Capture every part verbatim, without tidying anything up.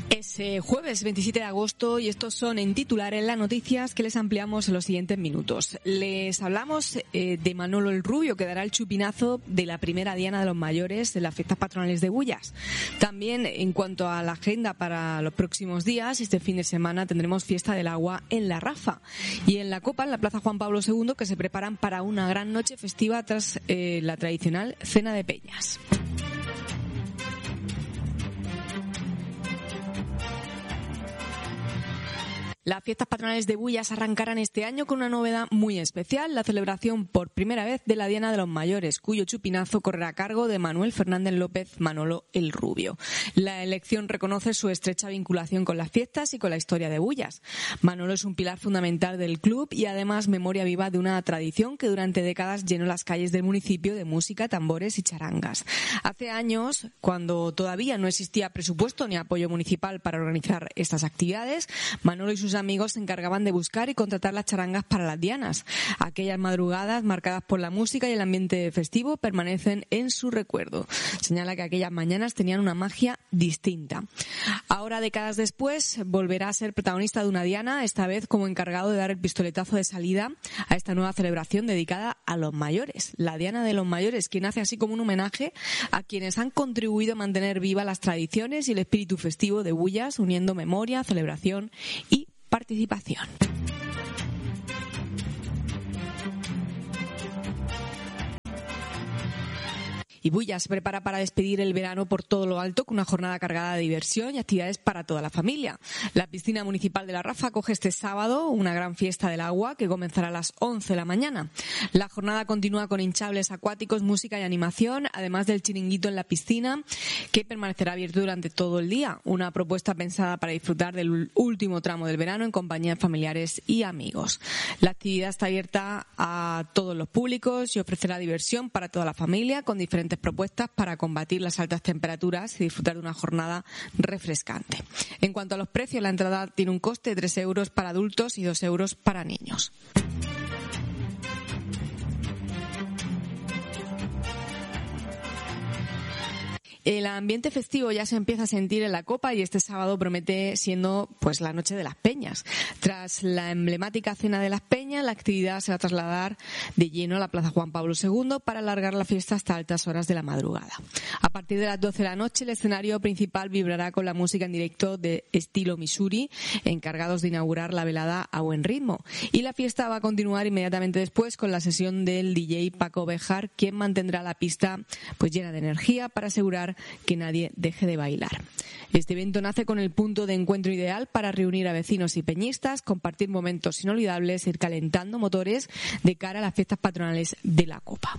Es eh, jueves veintisiete de agosto y estos son en titulares las noticias que les ampliamos en los siguientes minutos. Les hablamos eh, de Manolo el Rubio, que dará el chupinazo de la primera diana de los mayores de las fiestas patronales de Bullas. También, en cuanto a la agenda para los próximos días, este fin de semana tendremos fiesta del agua en La Rafa y en la Copa, en la Plaza Juan Pablo segundo, que se preparan para una gran noche festiva tras eh, la tradicional cena de peñas. Las fiestas patronales de Bullas arrancarán este año con una novedad muy especial, la celebración por primera vez de la Diana de los Mayores, cuyo chupinazo correrá a cargo de Manuel Fernández López Manolo el Rubio. La elección reconoce su estrecha vinculación con las fiestas y con la historia de Bullas. Manolo es un pilar fundamental del club y además memoria viva de una tradición que durante décadas llenó las calles del municipio de música, tambores y charangas. Hace años, cuando todavía no existía presupuesto ni apoyo municipal para organizar estas actividades, Manolo y sus amigos se encargaban de buscar y contratar las charangas para las dianas. Aquellas madrugadas marcadas por la música y el ambiente festivo permanecen en su recuerdo. Señala que aquellas mañanas tenían una magia distinta. Ahora, décadas después, volverá a ser protagonista de una diana, esta vez como encargado de dar el pistoletazo de salida a esta nueva celebración dedicada a los mayores. La Diana de los Mayores, que nace así como un homenaje a quienes han contribuido a mantener vivas las tradiciones y el espíritu festivo de Bullas, uniendo memoria, celebración y participación. Y Bullas se prepara para despedir el verano por todo lo alto con una jornada cargada de diversión y actividades para toda la familia. La piscina municipal de La Rafa acoge este sábado una gran fiesta del agua que comenzará a las once de la mañana. La jornada continúa con hinchables acuáticos, música y animación, además del chiringuito en la piscina, que permanecerá abierto durante todo el día. Una propuesta pensada para disfrutar del último tramo del verano en compañía de familiares y amigos. La actividad está abierta a todos los públicos y ofrecerá diversión para toda la familia con diferentes propuestas para combatir las altas temperaturas y disfrutar de una jornada refrescante. En cuanto a los precios, la entrada tiene un coste de tres euros para adultos y dos euros para niños. El ambiente festivo ya se empieza a sentir en la Copa y este sábado promete siendo pues la noche de las peñas. Tras la emblemática cena de las peñas, la actividad se va a trasladar de lleno a la Plaza Juan Pablo segundo para alargar la fiesta hasta altas horas de la madrugada. A partir de las doce de la noche, el escenario principal vibrará con la música en directo de estilo Missouri, encargados de inaugurar la velada a buen ritmo. Y la fiesta va a continuar inmediatamente después con la sesión del D J Paco Bejar, quien mantendrá la pista pues llena de energía para asegurar que nadie deje de bailar. Este evento nace con el punto de encuentro ideal para reunir a vecinos y peñistas, compartir momentos inolvidables, ir calentando motores de cara a las fiestas patronales de la Copa.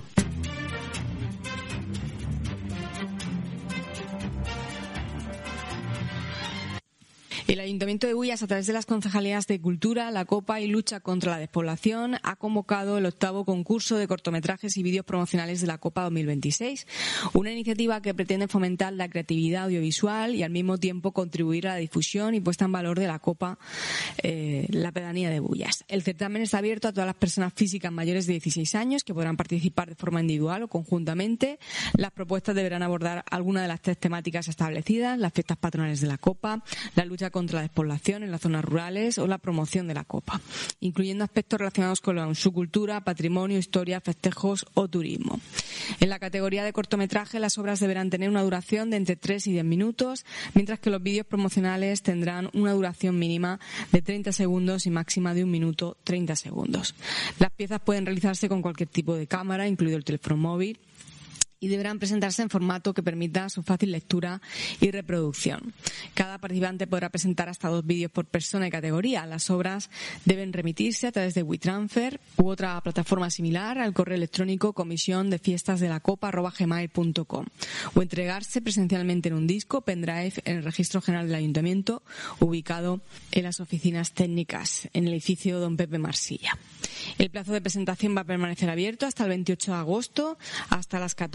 El Ayuntamiento de Bullas, a través de las concejalías de Cultura, la Copa y Lucha contra la Despoblación, ha convocado el octavo concurso de cortometrajes y vídeos promocionales de la Copa dos mil veintiséis. Una iniciativa que pretende fomentar la creatividad audiovisual y al mismo tiempo contribuir a la difusión y puesta en valor de la Copa, eh, la pedanía de Bullas. El certamen está abierto a todas las personas físicas mayores de dieciséis años que podrán participar de forma individual o conjuntamente. Las propuestas deberán abordar alguna de las tres temáticas establecidas: las fiestas patronales de la Copa, la lucha contra la despoblación en las zonas rurales o la promoción de la Copa, incluyendo aspectos relacionados con su cultura, patrimonio, historia, festejos o turismo. En la categoría de cortometraje, las obras deberán tener una duración de entre tres y diez minutos, mientras que los vídeos promocionales tendrán una duración mínima de treinta segundos y máxima de un minuto treinta segundos. Las piezas pueden realizarse con cualquier tipo de cámara, incluido el teléfono móvil, y deberán presentarse en formato que permita su fácil lectura y reproducción. Cada participante podrá presentar hasta dos vídeos por persona y categoría. Las obras deben remitirse a través de WeTransfer u otra plataforma similar al correo electrónico comisión de fiestas de la copa arroba gmail punto com o entregarse presencialmente en un disco pendrive en el Registro General del Ayuntamiento, ubicado en las oficinas técnicas en el edificio Don Pepe Marsilla. El plazo de presentación va a permanecer abierto hasta el veintiocho de agosto hasta las catorce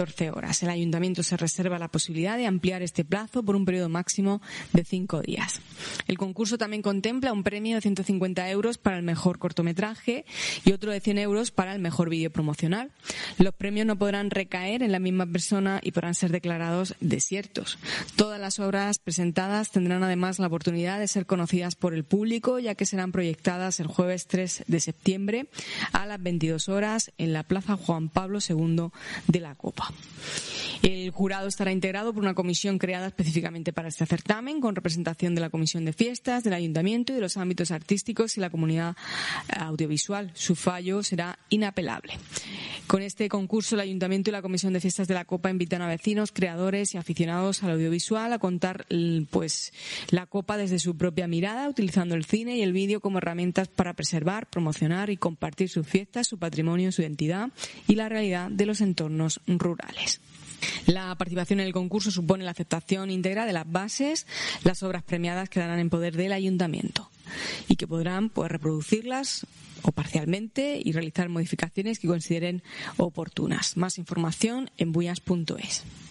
catorce horas. El Ayuntamiento se reserva la posibilidad de ampliar este plazo por un periodo máximo de cinco días. El concurso también contempla un premio de ciento cincuenta euros para el mejor cortometraje y otro de cien euros para el mejor vídeo promocional. Los premios no podrán recaer en la misma persona y podrán ser declarados desiertos. Todas las obras presentadas tendrán además la oportunidad de ser conocidas por el público, ya que serán proyectadas el jueves tres de septiembre a las veintidós horas en la Plaza Juan Pablo segundo de la Copa. El jurado estará integrado por una comisión creada específicamente para este certamen, con representación de la Comisión de Fiestas, del Ayuntamiento y de los ámbitos artísticos y la comunidad audiovisual. Su fallo será inapelable. Con este concurso, el Ayuntamiento y la Comisión de Fiestas de la Copa invitan a vecinos, creadores y aficionados al audiovisual a contar pues la Copa desde su propia mirada, utilizando el cine y el vídeo como herramientas para preservar, promocionar y compartir sus fiestas, su patrimonio, su identidad y la realidad de los entornos rurales. La participación en el concurso supone la aceptación íntegra de las bases. Las obras premiadas quedarán en poder del Ayuntamiento y que podrán pues reproducirlas o parcialmente y realizar modificaciones que consideren oportunas. Más información en buyas punto es.